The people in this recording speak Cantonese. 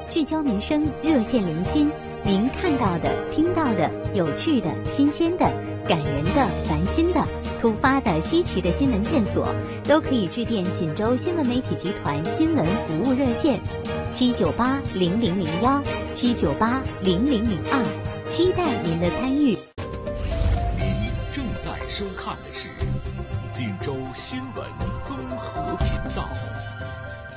聚焦民生，热线零星，您看到的、听到的、有趣的、新鲜的、感人的、烦心的、突发的、稀奇的新闻线索，都可以致电锦州新闻媒体集团新闻服务热线798-0001，798-0002，期待您的参与。 您正在收看的是锦州新闻综合频道。